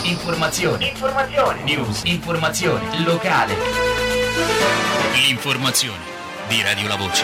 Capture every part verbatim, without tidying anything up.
Informazione. Informazione. News. Informazione. Locale. L'informazione di Radio La Voce.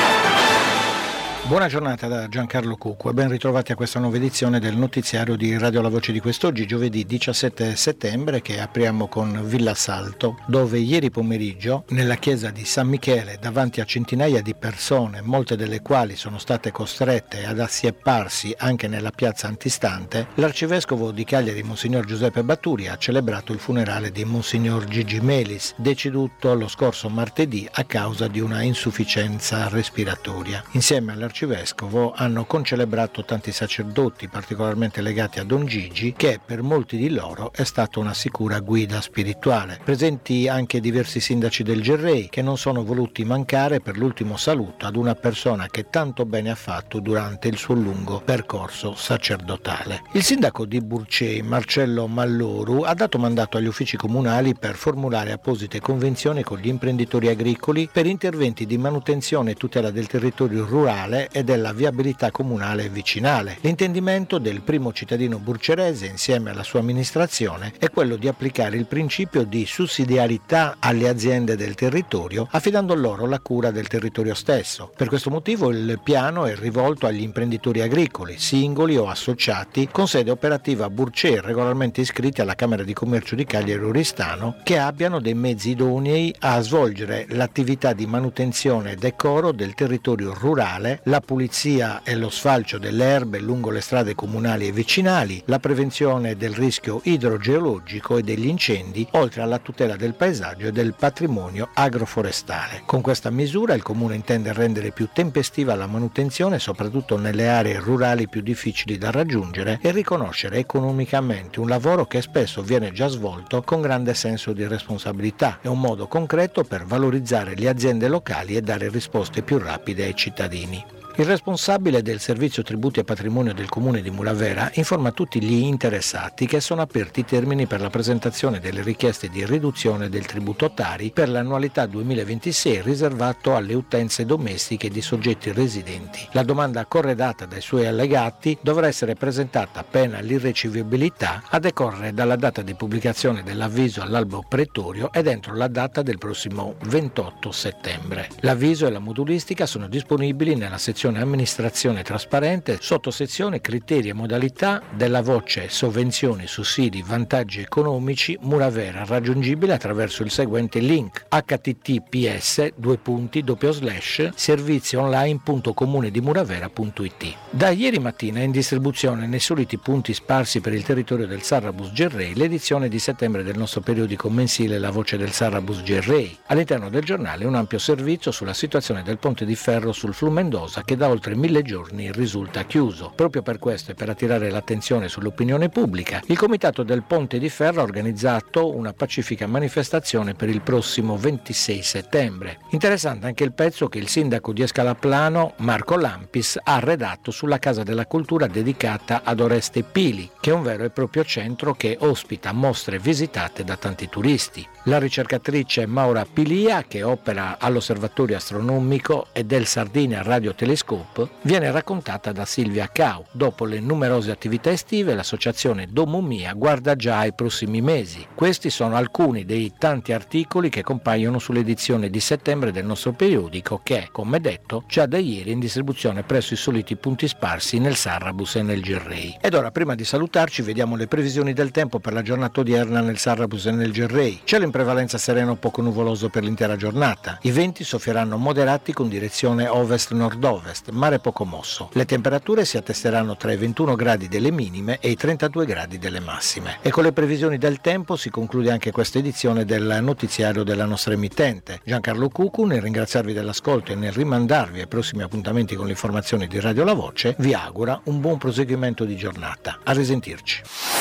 Buona giornata da Giancarlo Cucco e ben ritrovati a questa nuova edizione del notiziario di Radio La Voce di quest'oggi, giovedì diciassette settembre, che apriamo con Villa Salto, dove ieri pomeriggio nella chiesa di San Michele, davanti a centinaia di persone, molte delle quali sono state costrette ad assiepparsi anche nella piazza antistante, l'arcivescovo di Cagliari, Monsignor Giuseppe Batturi, ha celebrato il funerale di Monsignor Gigi Melis, deceduto lo scorso martedì a causa di una insufficienza respiratoria. Insieme all'arcivescovo Arcivescovo hanno concelebrato tanti sacerdoti particolarmente legati a Don Gigi, che per molti di loro è stata una sicura guida spirituale. Presenti anche diversi sindaci del Gerrei, che non sono voluti mancare per l'ultimo saluto ad una persona che tanto bene ha fatto durante il suo lungo percorso sacerdotale. Il sindaco di Burcei, Marcello Malloru, ha dato mandato agli uffici comunali per formulare apposite convenzioni con gli imprenditori agricoli per interventi di manutenzione e tutela del territorio rurale e della viabilità comunale e vicinale. L'intendimento del primo cittadino burcerese insieme alla sua amministrazione è quello di applicare il principio di sussidiarietà alle aziende del territorio, affidando loro la cura del territorio stesso. Per questo motivo il piano è rivolto agli imprenditori agricoli, singoli o associati, con sede operativa a Burcei, regolarmente iscritti alla Camera di Commercio di Cagliari Oristano, che abbiano dei mezzi idonei a svolgere l'attività di manutenzione e decoro del territorio rurale, la pulizia e lo sfalcio delle erbe lungo le strade comunali e vicinali, la prevenzione del rischio idrogeologico e degli incendi, oltre alla tutela del paesaggio e del patrimonio agroforestale. Con questa misura il Comune intende rendere più tempestiva la manutenzione, soprattutto nelle aree rurali più difficili da raggiungere, e riconoscere economicamente un lavoro che spesso viene già svolto con grande senso di responsabilità. È un modo concreto per valorizzare le aziende locali e dare risposte più rapide ai cittadini. Il responsabile del servizio tributi e patrimonio del comune di Muravera informa tutti gli interessati che sono aperti i termini per la presentazione delle richieste di riduzione del tributo Tari per l'annualità duemilaventisei riservato alle utenze domestiche di soggetti residenti. La domanda corredata dai suoi allegati dovrà essere presentata pena l'irricevibilità a decorrere dalla data di pubblicazione dell'avviso all'albo pretorio ed entro la data del prossimo ventotto settembre. L'avviso e la modulistica sono disponibili nella sezione amministrazione trasparente, sottosezione criteri e modalità della voce sovvenzioni, sussidi, vantaggi economici Muravera, raggiungibile attraverso il seguente link: h t t p s due punti doppio slash servizi online punto comune di muravera punto i t. Da ieri mattina è in distribuzione nei soliti punti sparsi per il territorio del Sarrabus Gerrei l'edizione di settembre del nostro periodico mensile La Voce del Sarrabus Gerrei. All'interno del giornale un ampio servizio sulla situazione del ponte di ferro sul Flumendosa, che da oltre mille giorni risulta chiuso. Proprio per questo e per attirare l'attenzione sull'opinione pubblica, il Comitato del Ponte di Ferro ha organizzato una pacifica manifestazione per il prossimo ventisei settembre. Interessante anche il pezzo che il sindaco di Escalaplano, Marco Lampis, ha redatto sulla Casa della Cultura dedicata ad Oreste Pili, che è un vero e proprio centro che ospita mostre visitate da tanti turisti. La ricercatrice Maura Pilia, che opera all'Osservatorio Astronomico e del Sardinia Radio Telescope, viene raccontata da Silvia Cau. Dopo le numerose attività estive, l'associazione Domo Mia guarda già ai prossimi mesi. Questi sono alcuni dei tanti articoli che compaiono sull'edizione di settembre del nostro periodico che, come detto, già da ieri è in distribuzione presso i soliti punti sparsi nel Sarrabus e nel Gerrei. Ed ora, prima di salutarci, vediamo le previsioni del tempo per la giornata odierna nel Sarrabus e nel Gerrei. Cielo in prevalenza sereno poco nuvoloso per l'intera giornata. I venti soffieranno moderati con direzione ovest-nord-ovest, mare poco mosso. Le temperature si attesteranno tra i ventuno gradi delle minime e i trentadue gradi delle massime. E con le previsioni del tempo si conclude anche questa edizione del notiziario della nostra emittente. Giancarlo Cuccu, nel ringraziarvi dell'ascolto e nel rimandarvi ai prossimi appuntamenti con le informazioni di Radio La Voce, vi augura un buon proseguimento di giornata. A risentirci.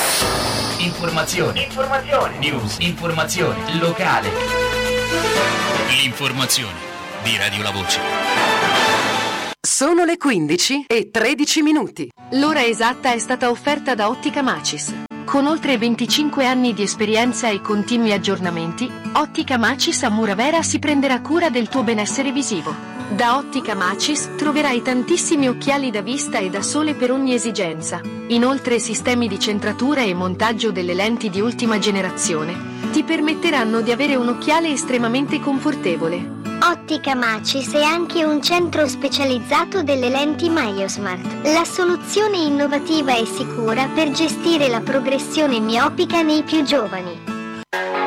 Informazione. Informazione. News. Informazione. Locale. L'informazione di Radio La Voce. Sono le quindici e tredici minuti. L'ora esatta è stata offerta da Ottica Macis. Con oltre venticinque anni di esperienza e continui aggiornamenti, Ottica Macis a Muravera si prenderà cura del tuo benessere visivo. Da Ottica Macis troverai tantissimi occhiali da vista e da sole per ogni esigenza. Inoltre sistemi di centratura e montaggio delle lenti di ultima generazione ti permetteranno di avere un occhiale estremamente confortevole. Ottica Macis è anche un centro specializzato delle lenti MyoSmart, la soluzione innovativa e sicura per gestire la progressione miopica nei più giovani.